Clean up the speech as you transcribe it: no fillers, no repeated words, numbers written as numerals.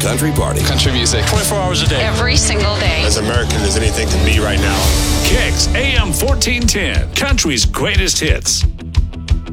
country party. Country music. 24 hours a day. Every single day. As American as anything can be right now. Kicks AM 1410, country's greatest hits.